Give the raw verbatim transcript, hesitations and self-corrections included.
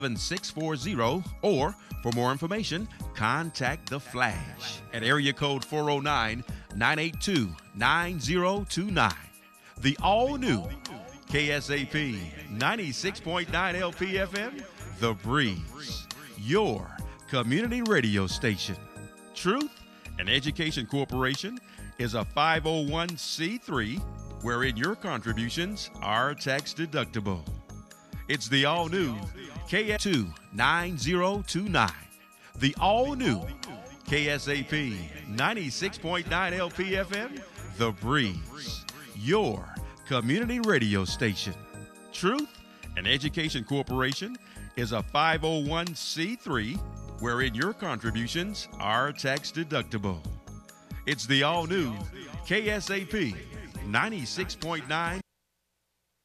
six four zero, or for more information, contact The Flash at area code four oh nine, nine eight two, nine oh two nine. The all-new K S A P ninety-six point nine L P F M, The Breeze, your community radio station. Truth and Education Corporation is a five oh one c three wherein your contributions are tax deductible. It's the all-new K S two nine oh two nine. The all-new K S A P ninety-six point nine L P F M, The Breeze, your community radio station. Truth and Education Corporation is a five oh one c three wherein your contributions are tax deductible. It's the all-new K S A P ninety-six point nine.